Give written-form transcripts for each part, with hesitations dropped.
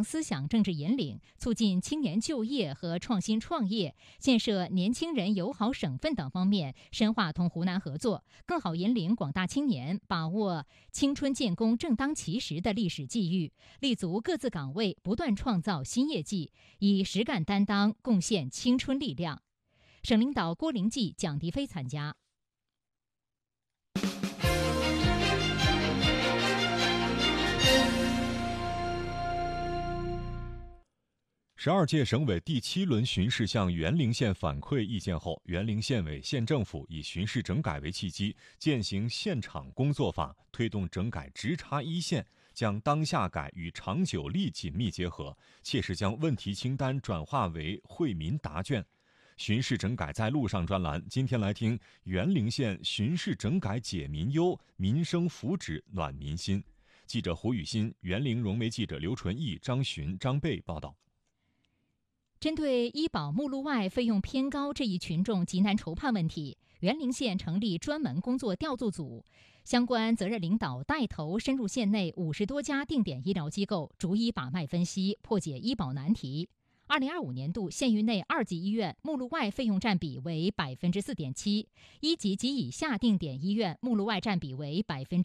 思想政治引领，促进青年就业和创新创业，建设年轻人友好省份等方面深化同湖南合作，更好引领广大青年把握青春建功正当其时的历史机遇，立足各自岗位，不断创造新业绩，以实干担当贡献青春力量。省领导郭灵济、蒋迪飞参加。 12届省委第7轮巡视向沅陵县反馈意见后，沅陵县委县政府以巡视整改为契机，践行现场工作法，推动整改直插一线，将当下改与长久力紧密结合，切实将问题清单转化为惠民答卷。巡视整改在路上专栏，今天来听沅陵县巡视整改解民忧，民生福祉暖民心。记者胡雨欣、沅陵融媒记者刘纯义、张巡、张贝报道。 针对医保目录外费用偏高这一群众急难筹盼问题，沅陵县成立专门工作调度组，相关责任领导带头深入县内50多家定点医疗机构，逐一把脉分析，破解医保难题。2025年度，县域内2级医院目录外费用占比为 4.7%， 1级及以下定点医院目录外占比为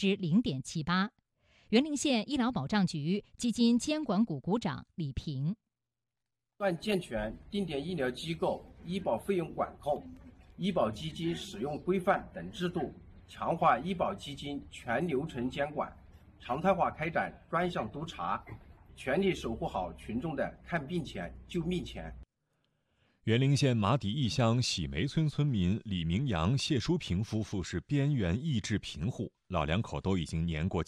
0.78%。沅陵县医疗保障局基金监管股股长李平。 断健全定点医疗机构医保费用管控、医保基金使用规范等制度，强化医保基金全流程监管，常态化开展专项督查，全力守护好群众的看病钱、救命钱。 沅陵县马底驿乡喜梅村村民李明阳、谢淑平夫妇是边缘益智贫户，老两口都已经年过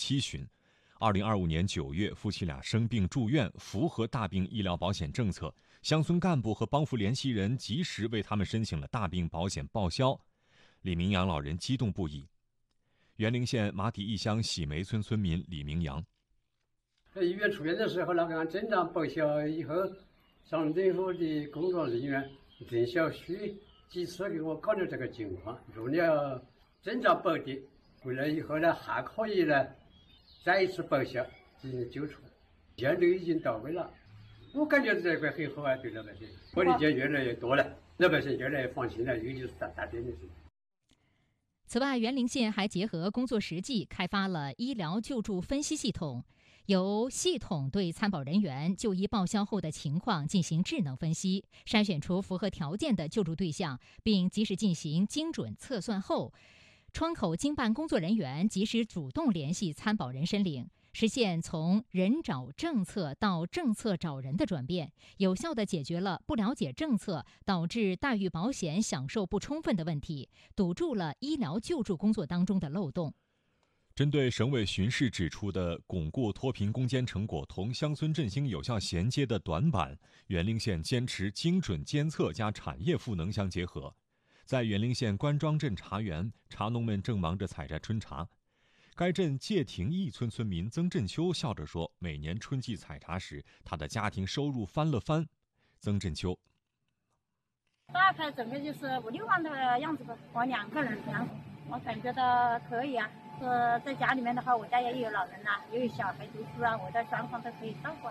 70。2025年9月，夫妻俩生病住院，符合大病医疗保险政策，乡村干部和帮扶联系人及时为他们申请了大病保险报销。李明阳老人激动不已。沅陵县马底驿乡喜梅村村民李明阳： 在医院出院的时候，按诊断报销以后，省政府的工作人员郑小旭及时给我搞了这个情况，入了诊断保的，回来以后呢，还可以呢再一次报销进行救助，现在已经到位了。我感觉这块很好啊，对老百姓，我的钱越来越多了，老百姓越来越放心了，尤其是大点的事。 此外，沅陵县还结合工作实际，开发了医疗救助分析系统，由系统对参保人员就医报销后的情况进行智能分析，筛选出符合条件的救助对象，并及时进行精准测算后，窗口经办工作人员及时主动联系参保人申领，实现从人找政策到政策找人的转变，有效地解决了不了解政策导致待遇保险享受不充分的问题，堵住了医疗救助工作当中的漏洞。 针对省委巡视指出的巩固脱贫攻坚成果同乡村振兴有效衔接的短板，沅陵县坚持精准监测加产业赋能相结合。在沅陵县关庄镇茶园，茶农们正忙着采摘春茶。该镇界亭驿村村民曾振秋笑着说，每年春季采茶时，他的家庭收入翻了番。曾振秋： 大概整个就是5-6万的样子吧，我2个人这样，我感觉到可以啊。在家里面的话，我家也有老人啊，也有小孩读书啊，我的双方都可以照顾。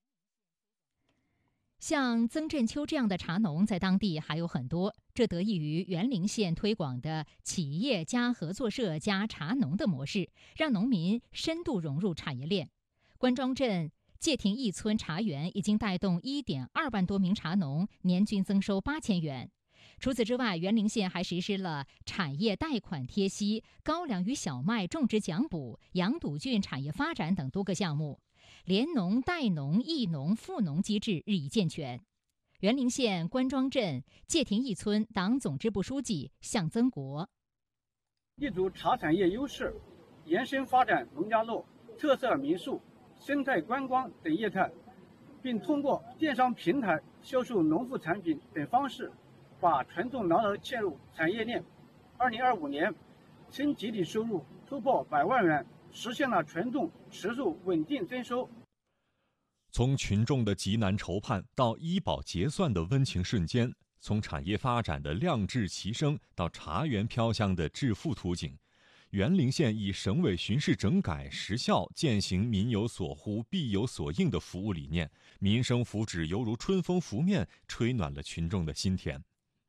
像曾振秋这样的茶农在当地还有很多，这得益于沅陵县推广的企业加合作社加茶农的模式，让农民深度融入产业链。关庄镇界亭驿村茶园已经带动1.2万多名茶农年均增收8000元。除此之外，沅陵县还实施了产业贷款贴息、高粱与小麦种植奖补、羊肚菌产业发展等多个项目，联农、代农、义农、富农机制日益健全。沅陵县关庄镇界亭驿村党总支部书记向增国： 立足茶产业优势，延伸发展农家乐、特色民宿、生态观光等业态，并通过电商平台销售农副产品等方式，把传统劳动嵌入产业链。2025年，村集体收入突破100万元，实现了传统持续稳定增收。 从群众的急难筹盼到医保结算的温情瞬间，从产业发展的亮质齐声到茶园飘香的致富图景， 沅陵县以省委巡视整改实效践行民有所呼必有所应的服务理念，民生福祉犹如春风拂面，吹暖了群众的心田。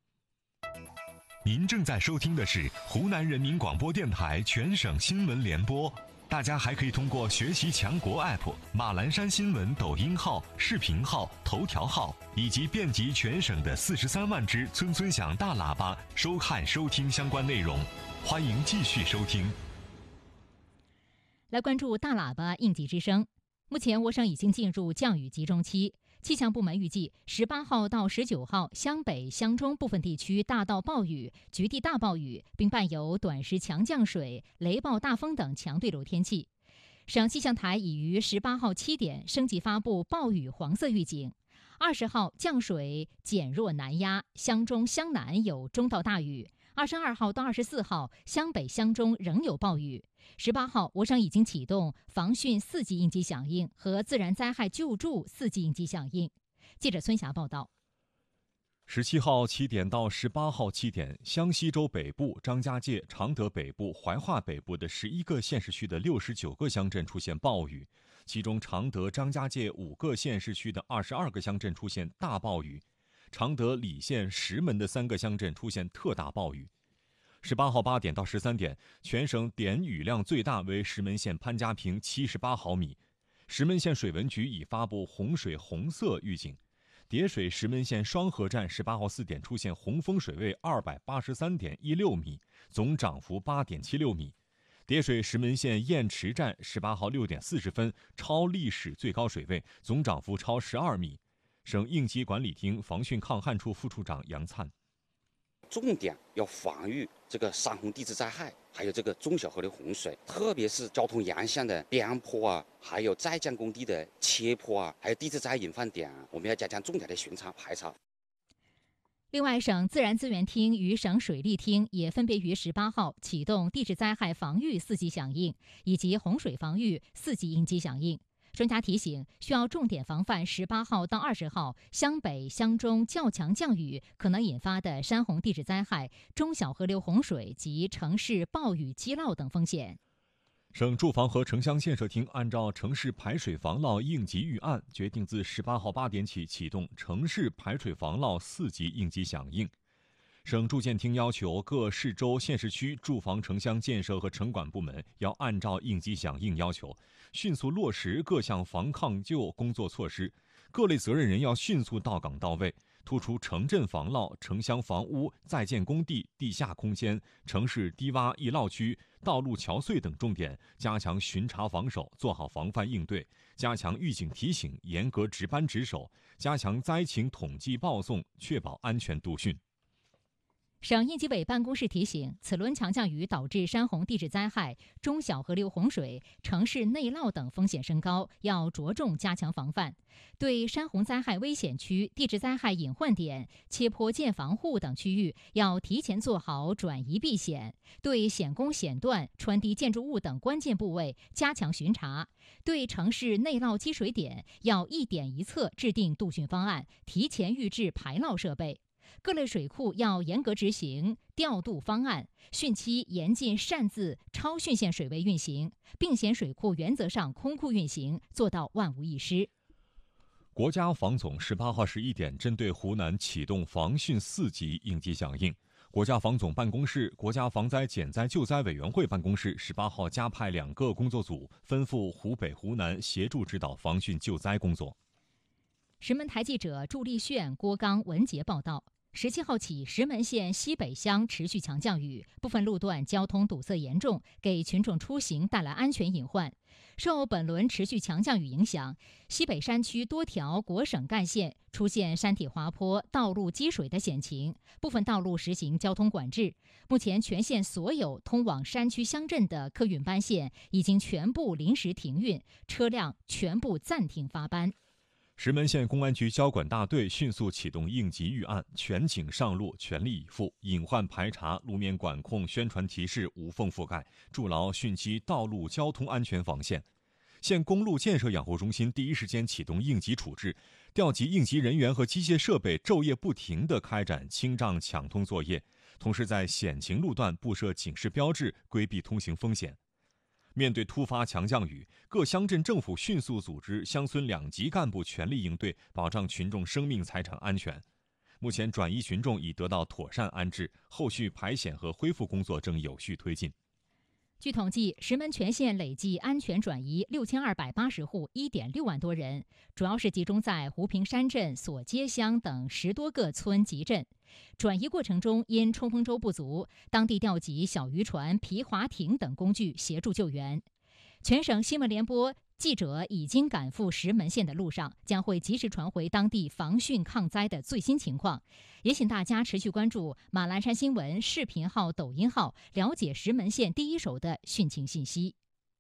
您正在收听的是湖南人民广播电台全省新闻联播。大家还可以通过学习强国 App、马栏山新闻抖音号、视频号、头条号以及遍及全省的43万只村村响大喇叭收看收听相关内容。欢迎继续收听。 来关注大喇叭应急之声。目前我省已经进入降雨集中期，气象部门预计18号到19号湘北、湘中部分地区大到暴雨、局地大暴雨，并伴有短时强降水、雷暴大风等强对流天气。省气象台已于18号7点升级发布暴雨黄色预警。20号降水减弱南压，湘中、湘南有中到大雨。22号到24号，湘北、湘中仍有暴雨。18号，我省已经启动防汛4级应急响应和自然灾害救助4级应急响应。记者孙霞报道。 17号7点到18号7点，湘西州北部、张家界、常德北部、怀化北部的11个县市区的69个乡镇出现暴雨，其中常德、张家界5个县市区的22个乡镇出现大暴雨，常德礼县、石门的3个乡镇出现特大暴雨。18号8点到13点，全省点雨量最大为石门县潘家坪78毫米。石门县水文局已发布洪水红色预警。叠水石门县双河站18号4点出现洪峰水位283.16米，总涨幅8.76米。叠水石门县雁池站18号6点40分超历史最高水位，总涨幅超12米。省应急管理厅防汛抗旱处副处长杨灿。 重点要防御这个山洪地质灾害，还有这个中小河流洪水，特别是交通沿线的边坡啊，还有在建工地的切坡啊，还有地质灾害隐患点啊，我们要加强重点的巡查排查。 另外，省自然资源厅与省水利厅也分别于18号启动地质灾害防御4级响应以及洪水防御4级应急响应。专家提醒，需要重点防范18号到20号湘北、湘中较强降雨可能引发的山洪地质灾害、中小河流洪水及城市暴雨积涝等风险。 省住房和城乡建设厅按照城市排水防涝应急预案，决定自18号8点起启动城市排水防涝4级应急响应。省住建厅要求各市州县市区住房城乡建设和城管部门要按照应急响应要求，迅速落实各项防抗救工作措施，各类责任人要迅速到岗到位，突出城镇防涝、城乡房屋、在建工地、地下空间、城市低洼易涝区、道路桥隧等重点，加强巡查防守，做好防范应对，加强预警提醒，严格值班值守，加强灾情统计报送，确保安全度汛。 省应急委办公室提醒，此轮强降雨导致山洪地质灾害、中小河流洪水、城市内涝等风险升高，要着重加强防范。对山洪灾害危险区、地质灾害隐患点、切坡建房户等区域，要提前做好转移避险；对险工险段、穿堤建筑物等关键部位加强巡查；对城市内涝积水点，要一点一策制定度汛方案，提前预置排涝设备。各类水库要严格执行调度方案，汛期严禁擅自超汛限水位运行，并险水库原则上空库运行，做到万无一失。 国家防总18号11点针对湖南启动防汛4级应急响应。国家防总办公室、国家防灾减灾救灾委员会办公室18号加派2个工作组，分赴湖北、湖南协助指导防汛救灾工作。 石门台记者祝立炫、郭刚、文杰报道。17号起，石门县西北乡持续强降雨，部分路段交通堵塞严重，给群众出行带来安全隐患。受本轮持续强降雨影响，西北山区多条国省干线出现山体滑坡、道路积水的险情，部分道路实行交通管制。目前，全县所有通往山区乡镇的客运班线已经全部临时停运，车辆全部暂停发班。 石门县公安局交管大队迅速启动应急预案，全警上路，全力以赴，隐患排查、路面管控、宣传提示无缝覆盖，筑牢汛期道路交通安全防线。县公路建设养护中心第一时间启动应急处置，调集应急人员和机械设备，昼夜不停地开展清障抢通作业， 同时在险情路段布设警示标志，规避通行风险。面对突发强降雨，各乡镇政府迅速组织乡村2级干部全力应对，保障群众生命财产安全。目前转移群众已得到妥善安置，后续排险和恢复工作正有序推进。 据统计，石门全县累计安全转移6280户，1.6万多人，主要是集中在湖平山镇、索街乡等10多个村集镇。转移过程中，因冲锋舟不足，当地调集小渔船、皮划艇等工具协助救援。全省新闻联播记者已经赶赴石门县的路上，将会及时传回当地防汛抗灾的最新情况。也请大家持续关注马栏山新闻视频号、抖音号，了解石门县第一手的汛情信息。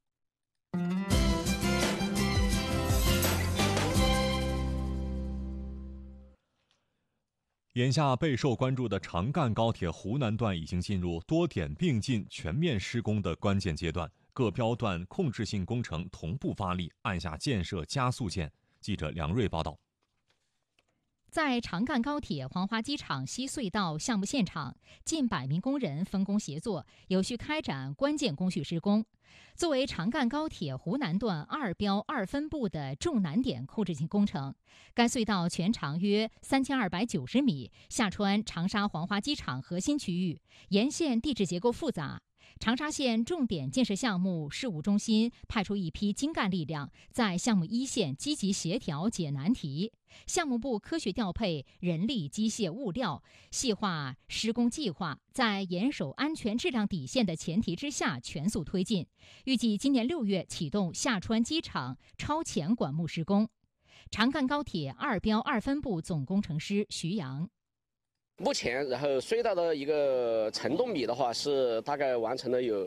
眼下备受关注的长干高铁湖南段已经进入多点并进、全面施工的关键阶段，各标段控制性工程同步发力，按下建设加速键。记者梁瑞报道。 在长干高铁黄花机场西隧道项目现场，近100名工人分工协作，有序开展关键工序施工。作为长干高铁湖南段2标2分部的重难点控制性工程，该隧道全长约3290米，下穿长沙黄花机场核心区域，沿线地质结构复杂。长沙县重点建设项目事务中心派出一批精干力量，在项目一线积极协调解难题。项目部科学调配人力、机械、物料，细化施工计划，在严守安全质量底线的前提之下全速推进。预计今年6月启动下川机场超前管目施工。长干高铁2标2分部总工程师徐阳。 目前，然后隧道的一个承重米的话是大概完成了有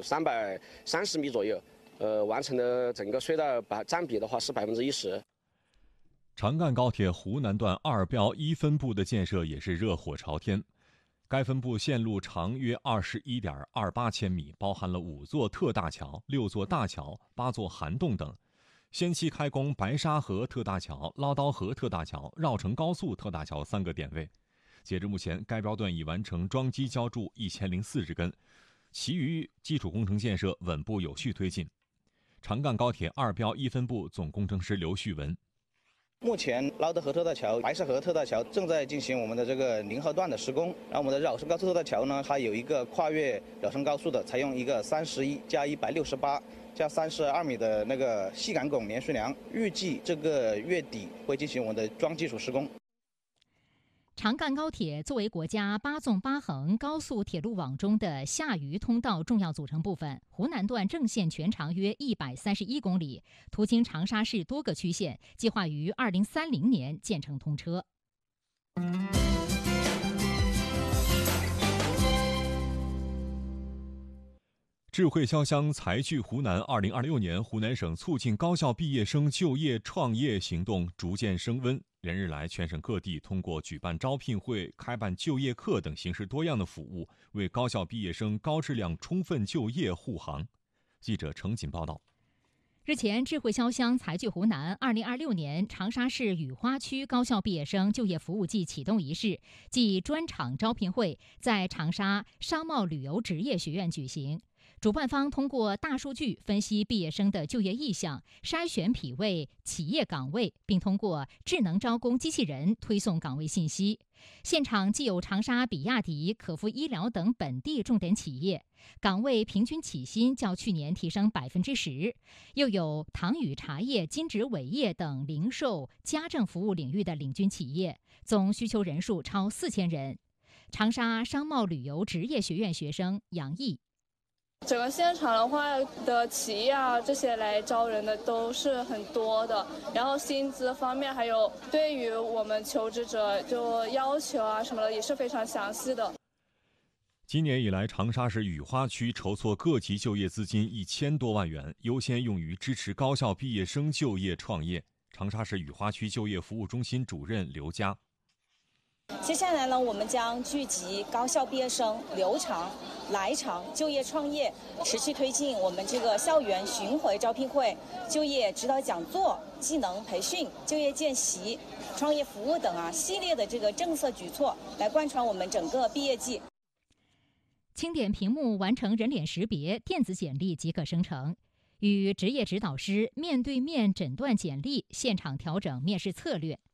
330米左右，完成的整个隧道占比的话是10%。 长干高铁湖南段2标1分部的建设也是热火朝天。该分部线路长约21.28千米，包含了5座特大桥、6座大桥、8座涵洞等。先期开工白沙河特大桥、捞刀河特大桥、绕城高速特大桥3个点位。截至目前，该标段已完成桩基浇筑1040根，其余基础工程建设稳步有序推进。长干高铁2标1分部总工程师刘旭文。 目前捞德河特大桥、白沙河特大桥正在进行我们的这个0号段的施工，然后我们的绕城高速特大桥呢，它有一个跨越绕城高速的，采用一个31加168加32米的那个细杆拱连续梁，预计这个月底会进行我们的桩基础施工。 长干高铁作为国家8纵8横高速铁路网中的下渝通道重要组成部分，湖南段正线全长约131公里，途经长沙市多个区县，计划于2030年建成通车。 智慧潇湘财聚湖南2026年湖南省促进高校毕业生就业创业行动逐渐升温。连日来，全省各地通过举办招聘会、开办就业课等形式多样的服务，为高校毕业生高质量充分就业护航。记者程锦报道。 日前，智慧潇湘财聚湖南2026年长沙市雨花区高校毕业生就业服务季启动仪式暨专场招聘会在长沙商贸旅游职业学院举行。主办方通过大数据分析毕业生的就业意向，筛选匹位企业岗位，并通过智能招工机器人推送岗位信息。现场既有长沙比亚迪、可夫医疗等本地重点企业，岗位平均起薪较去年提升10%，又有唐宇茶叶、金植伟业等零售、家政服务领域的领军企业，总需求人数超4000人。长沙商贸旅游职业学院学生杨毅。 整个现场的话的企业啊，这些来招人的都是很多的，然后薪资方面还有对于我们求职者就要求啊什么的也是非常详细的。 今年以来，长沙市雨花区筹措各级就业资金1000多万元，优先用于支持高校毕业生就业创业。长沙市雨花区就业服务中心主任刘佳。 接下来呢，我们将聚集高校毕业生留长、来长就业创业，持续推进我们这个校园巡回招聘会、就业指导讲座、技能培训、就业见习、创业服务等系列的这个政策举措，来贯穿我们整个毕业季。 轻点屏幕完成人脸识别，电子简历即可生成。与职业指导师面对面诊断简历，现场调整面试策略。